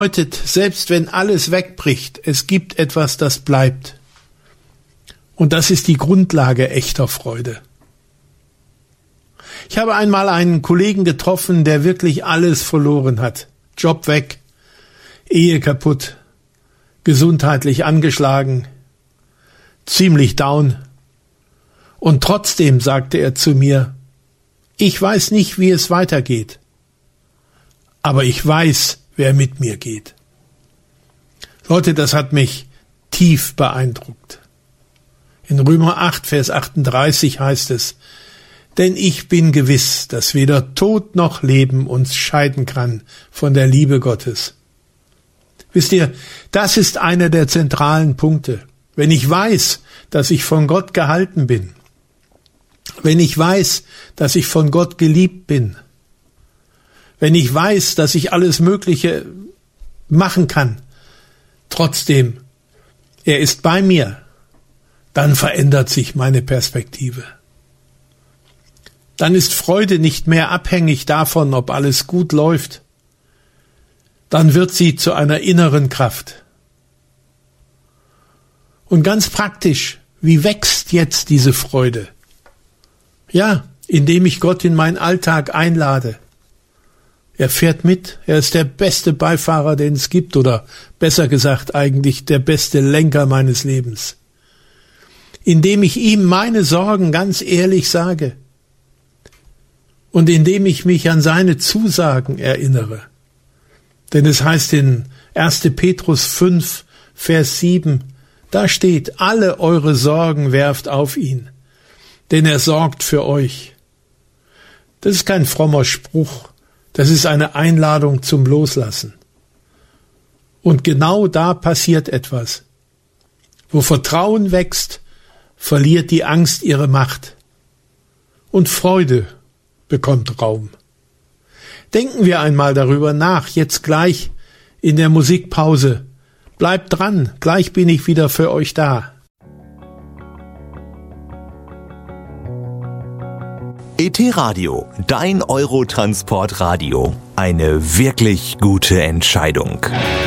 Bedeutet, selbst wenn alles wegbricht, es gibt etwas, das bleibt. Und das ist die Grundlage echter Freude. Ich habe einmal einen Kollegen getroffen, der wirklich alles verloren hat. Job weg, Ehe kaputt, gesundheitlich angeschlagen, ziemlich down. Und trotzdem sagte er zu mir, ich weiß nicht, wie es weitergeht, aber ich weiß, wer mit mir geht. Leute, das hat mich tief beeindruckt. In Römer 8, Vers 38 heißt es, denn ich bin gewiss, dass weder Tod noch Leben uns scheiden kann von der Liebe Gottes. Wisst ihr, das ist einer der zentralen Punkte. Wenn ich weiß, dass ich von Gott gehalten bin, wenn ich weiß, dass ich von Gott geliebt bin, wenn ich weiß, dass ich alles Mögliche machen kann, trotzdem, er ist bei mir, dann verändert sich meine Perspektive. Dann ist Freude nicht mehr abhängig davon, ob alles gut läuft. Dann wird sie zu einer inneren Kraft. Und ganz praktisch, wie wächst jetzt diese Freude? Ja, indem ich Gott in meinen Alltag einlade. Er fährt mit, er ist der beste Beifahrer, den es gibt, oder besser gesagt eigentlich der beste Lenker meines Lebens. Indem ich ihm meine Sorgen ganz ehrlich sage und indem ich mich an seine Zusagen erinnere. Denn es heißt in 1. Petrus 5, Vers 7, da steht, alle eure Sorgen werft auf ihn, denn er sorgt für euch. Das ist kein frommer Spruch, das ist eine Einladung zum Loslassen. Und genau da passiert etwas. Wo Vertrauen wächst, verliert die Angst ihre Macht. Und Freude bekommt Raum. Denken wir einmal darüber nach, jetzt gleich in der Musikpause. Bleibt dran, gleich bin ich wieder für euch da. ET Radio, dein Eurotransport-Radio. Eine wirklich gute Entscheidung.